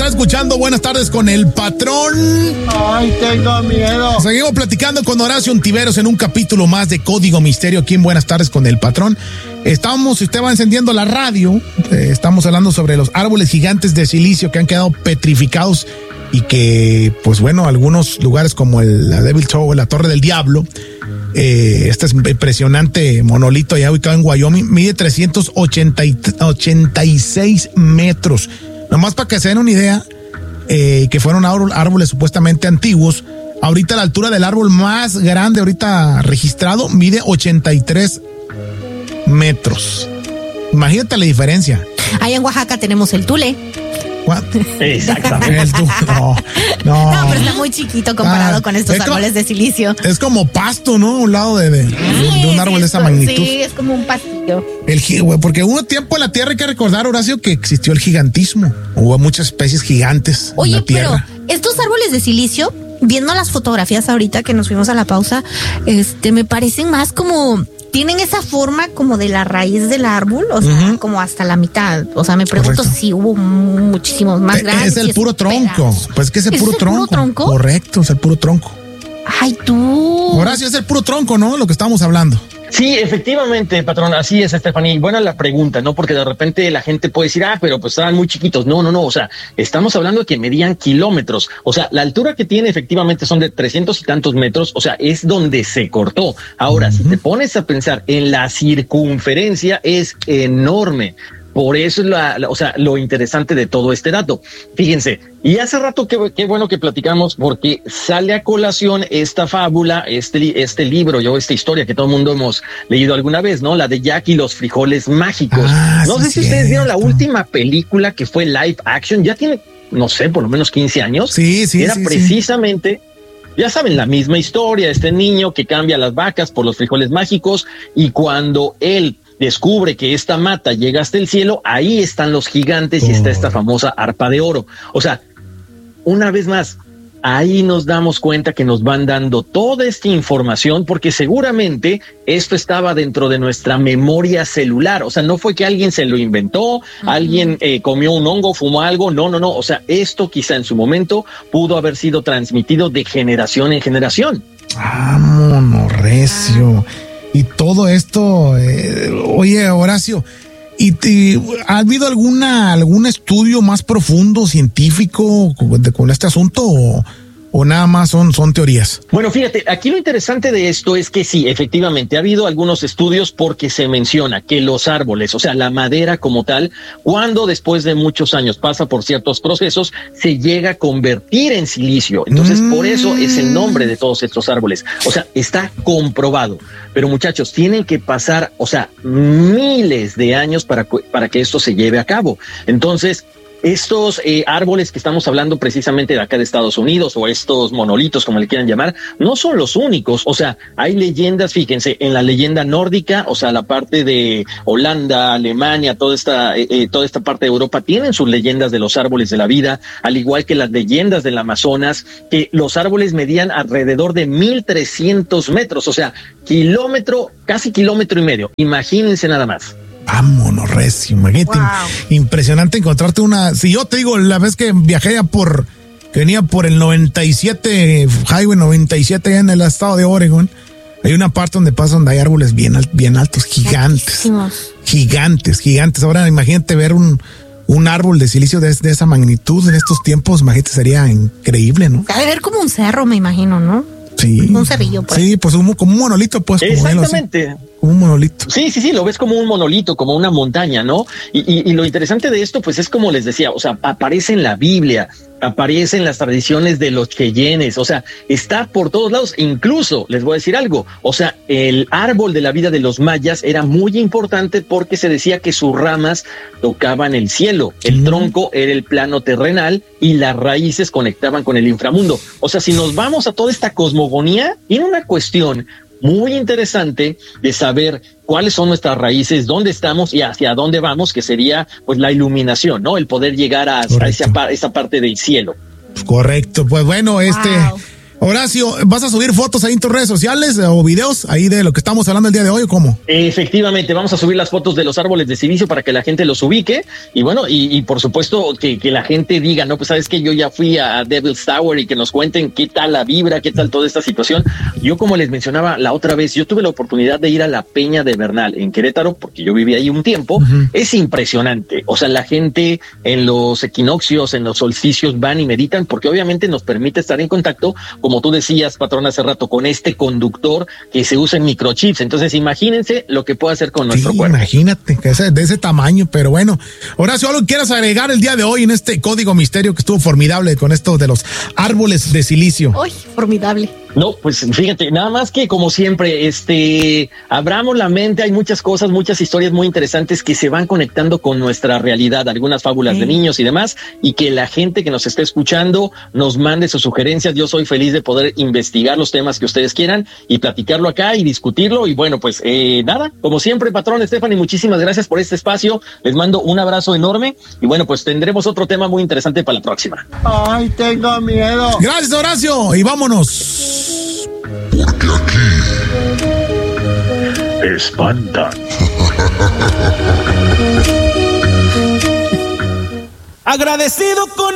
Está escuchando Buenas Tardes con el Patrón. Ay, tengo miedo. Seguimos platicando con Horacio Ontiveros en un capítulo más de Código Misterio aquí en Buenas Tardes con el Patrón. Si usted va encendiendo la radio, estamos hablando sobre los árboles gigantes de silicio que han quedado petrificados y que, pues bueno, algunos lugares como la Devil Tower, la Torre del Diablo, este es impresionante monolito allá ubicado en Wyoming, mide 386 metros. Nomás para que se den una idea, que fueron árboles supuestamente antiguos. Ahorita la altura del árbol más grande ahorita registrado mide 83 metros. Imagínate la diferencia. Allá en Oaxaca tenemos el tule. ¿What? Exactamente. No, pero está muy chiquito comparado con estos árboles de silicio. Es como pasto, ¿no? Un lado de un árbol de esa magnitud. Sí, es como un pastillo. Porque hubo tiempo en la Tierra, hay que recordar, Horacio, que existió el gigantismo. Hubo muchas especies gigantes en la Tierra. Pero estos árboles de silicio, viendo las fotografías ahorita que nos fuimos a la pausa, me parecen más como... Tienen esa forma como de la raíz del árbol, o sea, como hasta la mitad. O sea, me pregunto si hubo muchísimos más grandes. Es el puro tronco. Pedazos. Pues que es el puro tronco. Correcto, es el puro tronco. Ay, tú. Horacio, es el puro tronco, ¿no? Lo que estamos hablando. Sí, efectivamente, patrón, así es, Stephanie. Buena la pregunta, ¿no? Porque de repente la gente puede decir, pero pues estaban muy chiquitos. No, o sea, estamos hablando de que medían kilómetros. O sea, la altura que tiene efectivamente son de 300 y tantos metros, o sea, es donde se cortó. Ahora, si te pones a pensar en la circunferencia, es enorme. Por eso es lo interesante de todo este dato. Fíjense, y hace rato qué bueno que platicamos porque sale a colación esta fábula, este libro, esta historia que todo el mundo hemos leído alguna vez, ¿no? La de Jack y los frijoles mágicos. No sé si ustedes vieron la última película que fue live action, ya tiene, no sé, por lo menos 15 años. Sí. Era precisamente... Ya saben, la misma historia, este niño que cambia las vacas por los frijoles mágicos y cuando él descubre que esta mata llega hasta el cielo, ahí están los gigantes y está esta famosa arpa de oro. O sea, una vez más, ahí nos damos cuenta que nos van dando toda esta información porque seguramente esto estaba dentro de nuestra memoria celular. O sea, no fue que alguien se lo inventó, alguien comió un hongo, fumó algo. No. O sea, esto quizá en su momento pudo haber sido transmitido de generación en generación. Vámonos, recio. Y todo esto, oye, Horacio, ¿ha habido algún estudio más profundo, científico con este asunto o nada más son teorías? Bueno, fíjate, aquí lo interesante de esto es que sí, efectivamente, ha habido algunos estudios porque se menciona que los árboles, o sea, la madera como tal, cuando después de muchos años pasa por ciertos procesos, se llega a convertir en silicio. Entonces, por eso es el nombre de todos estos árboles. O sea, está comprobado. Pero muchachos, tienen que pasar, o sea, miles de años para que esto se lleve a cabo. Entonces, estos árboles que estamos hablando precisamente de acá de Estados Unidos o estos monolitos, como le quieran llamar, no son los únicos. O sea, hay leyendas, fíjense, en la leyenda nórdica, o sea, la parte de Holanda, Alemania, toda esta parte de Europa tienen sus leyendas de los árboles de la vida, al igual que las leyendas del Amazonas, que los árboles medían alrededor de 1,300 metros, o sea, casi kilómetro y medio. Imagínense nada más. Vámonos, recio, imagínate. Wow. Impresionante encontrarte una. Si yo te digo, la vez que viajé que venía por el 97, Highway 97, allá en el estado de Oregon, hay una parte donde hay árboles bien altos, gigantes. Gigantes. Ahora imagínate ver un árbol de silicio de esa magnitud en estos tiempos, imagínate, sería increíble, ¿no? Debe ver como un cerro, me imagino, ¿no? Sí. Un cerrillo, pues. Sí, pues como un monolito, pues. Exactamente. Como un monolito. Sí, lo ves como un monolito, como una montaña, ¿no? Y lo interesante de esto, pues es como les decía, o sea, aparece en la Biblia, aparece en las tradiciones de los cheyennes, o sea, está por todos lados. Incluso, les voy a decir algo, o sea, el árbol de la vida de los mayas era muy importante porque se decía que sus ramas tocaban el cielo, el tronco era el plano terrenal y las raíces conectaban con el inframundo. O sea, si nos vamos a toda esta cosmogonía, tiene una cuestión muy interesante de saber cuáles son nuestras raíces, dónde estamos y hacia dónde vamos, que sería pues la iluminación, ¿no? El poder llegar a esa parte del cielo. Correcto, pues bueno, Horacio, ¿vas a subir fotos ahí en tus redes sociales o videos ahí de lo que estamos hablando el día de hoy o cómo? Efectivamente, vamos a subir las fotos de los árboles de silicio para que la gente los ubique y bueno, y por supuesto que la gente diga, no, pues sabes que yo ya fui a Devil's Tower y que nos cuenten qué tal la vibra, qué tal toda esta situación. Yo, como les mencionaba la otra vez, yo tuve la oportunidad de ir a la Peña de Bernal en Querétaro porque yo viví ahí un tiempo. Es impresionante, o sea, la gente en los equinoccios, en los solsticios van y meditan porque obviamente nos permite estar en contacto, como tú decías, patrón, hace rato, con este conductor que se usa en microchips. Entonces, imagínense lo que puede hacer con nuestro cuerpo. Imagínate, que es de ese tamaño, pero bueno. Horacio, ¿algo quieras agregar el día de hoy en este código misterio que estuvo formidable con esto de los árboles de silicio? ¡Uy, formidable! No, pues fíjate, nada más que como siempre, abramos la mente, hay muchas cosas, muchas historias muy interesantes que se van conectando con nuestra realidad, algunas fábulas de niños y demás, y que la gente que nos esté escuchando nos mande sus sugerencias. Yo soy feliz de poder investigar los temas que ustedes quieran y platicarlo acá y discutirlo. Y bueno, pues nada, como siempre, patrón Stephanie, muchísimas gracias por este espacio. Les mando un abrazo enorme y bueno, pues tendremos otro tema muy interesante para la próxima. Ay, tengo miedo. Gracias, Horacio, y vámonos. Porque aquí espantan. Agradecido con